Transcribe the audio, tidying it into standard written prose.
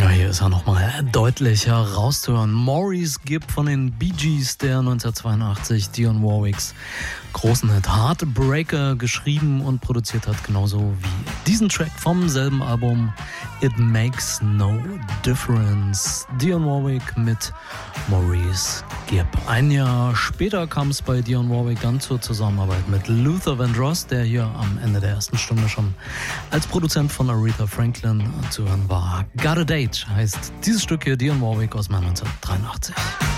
Ja, hier ist er nochmal deutlich herauszuhören. Maurice Gibb von den Bee Gees, der 1982 Dionne Warwicks großen Hit Heartbreaker geschrieben und produziert hat, genauso wie diesen Track vom selben Album It Makes No Difference. Dionne Warwick mit Maurice Gibb. Ein Jahr später kam es bei Dionne Warwick dann zur Zusammenarbeit mit Luther Vandross, der hier am Ende der ersten Stunde schon als Produzent von Aretha Franklin zu hören war. Got a Date heißt dieses Stück hier, Dionne Warwick aus 1983.